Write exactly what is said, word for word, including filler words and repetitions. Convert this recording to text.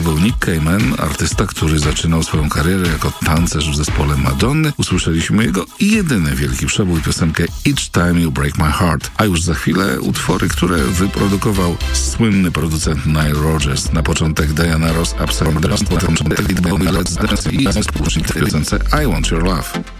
był Nick Cayman, artysta, który zaczynał swoją karierę jako tancerz w zespole Madonny. Usłyszeliśmy jego jedyny wielki przebój, piosenkę Each Time You Break My Heart. A już za chwilę utwory, które wyprodukował słynny producent Nile Rodgers. Na początek Diana Ross, Upside Down, potem David Bowie, Let's Dance i piosence I Want Your Love.